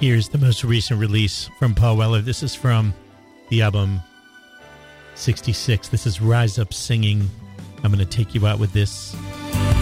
Here's the most recent release from Paul Weller. This is from the album 66. This is Rise Up Singing. I'm going to take you out with this.